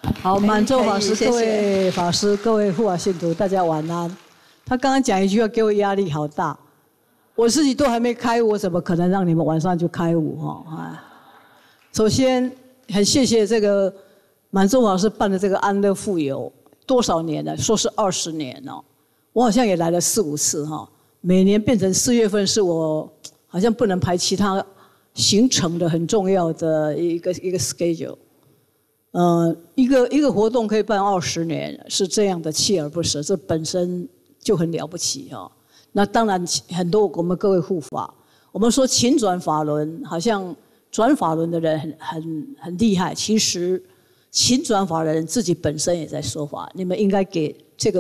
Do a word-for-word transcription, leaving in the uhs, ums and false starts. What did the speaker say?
好，满洲法师、 谢谢各位法师、各位护法信徒，大家晚安。他刚刚讲一句话，给我压力好大。我自己都还没开悟，我怎么可能让你们晚上就开悟哈？啊，首先很谢谢这个满洲法师办的这个安乐富有多少年了？说是二十年了，我好像也来了四五次哈。每年变成四月份是我好像不能排其他行程的很重要的一个一个 schedule。呃，一个一个活动可以办二十年，是这样的锲而不舍，这本身就很了不起哈。那当然，很多我们各位护法，我们说勤转法轮，好像转法轮的人很很很厉害。其实，勤转法的人自己本身也在说法，你们应该给这个。